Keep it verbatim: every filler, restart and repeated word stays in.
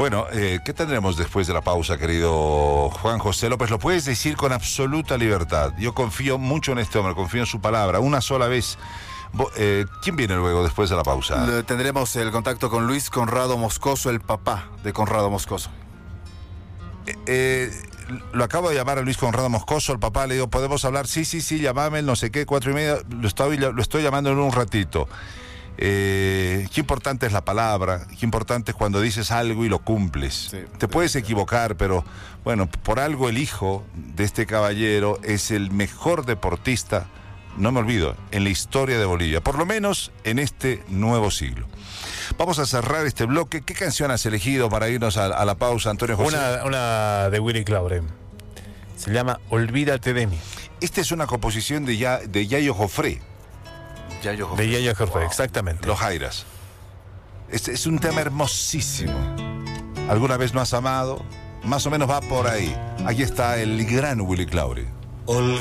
Bueno, eh, ¿qué tendremos después de la pausa, querido Juan José López? Lo puedes decir con absoluta libertad. Yo confío mucho en este hombre, confío en su palabra. Una sola vez. Eh, ¿Quién viene luego después de la pausa? Le tendremos el contacto con Luis Conrado Moscoso, el papá de Conrado Moscoso. Eh, eh, lo acabo de llamar a Luis Conrado Moscoso, el papá, le digo, ¿podemos hablar? Sí, sí, sí, llamame, no sé qué, cuatro y media, lo estoy, lo estoy llamando en un ratito. Eh, qué importante es la palabra, qué importante es cuando dices algo y lo cumples. Sí, te puedes equivocar, pero bueno, por algo el hijo de este caballero es el mejor deportista, no me olvido, en la historia de Bolivia, por lo menos en este nuevo siglo. Vamos a cerrar este bloque. ¿Qué canción has elegido para irnos a, a la pausa, Antonio José? Una, una de Willy Claure. Se llama Olvídate de mí. Esta es una composición de, ya, de Yayo Jofré. Yayo Jofré. De Yayo Jofré, wow. Exactamente. Los Jairas. Es, es un tema hermosísimo. ¿Alguna vez no has amado? Más o menos va por ahí. Aquí está el gran Willy Claure.